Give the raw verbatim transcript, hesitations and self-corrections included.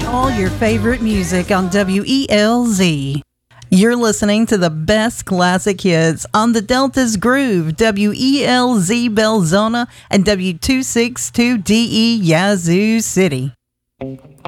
All your favorite music on W E L Z. You're listening to the best classic hits on the Delta's Groove, W E L Z Belzona and W two sixty-two D E Yazoo City.